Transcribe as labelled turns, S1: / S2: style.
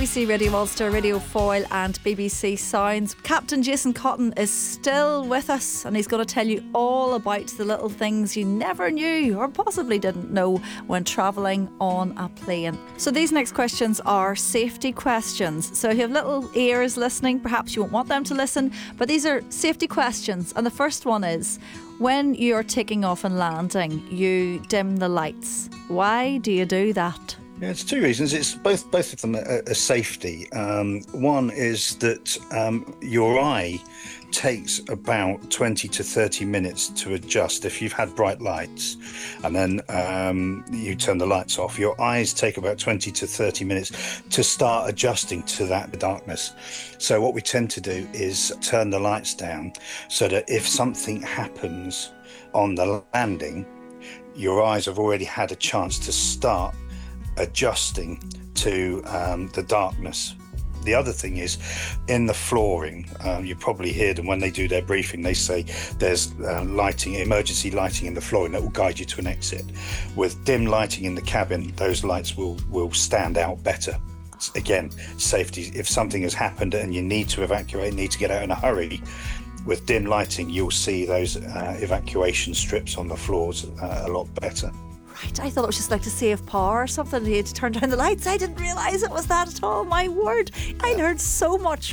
S1: BBC Radio Ulster, Radio Foyle and BBC Sounds. Captain Jason Cotton is still with us and he's going to tell you all about the little things you never knew or possibly didn't know when travelling on a plane. So these next questions are safety questions. So if you have little ears listening, perhaps you won't want them to listen, but these are safety questions. And the first one is, when you're taking off and landing, you dim the lights. Why do you do that?
S2: Yeah, it's two reasons. It's both of them are safety. One is that your eye takes about 20 to 30 minutes to adjust. If you've had bright lights and then you turn the lights off, your eyes take about 20 to 30 minutes to start adjusting to that darkness. So what we tend to do is turn the lights down so that if something happens on the landing, your eyes have already had a chance to start adjusting to the darkness. The other thing is, in the flooring, you probably hear them when they do their briefing, they say there's lighting, emergency lighting in the flooring that will guide you to an exit. With dim lighting in the cabin, those lights will stand out better. Again, safety. If something has happened and you need to evacuate, need to get out in a hurry, with dim lighting, you'll see those evacuation strips on the floors a lot better.
S1: Right, I thought it was just like to save power or something. You had to turn down the lights. I didn't realise it was that at all. My word, I learned so much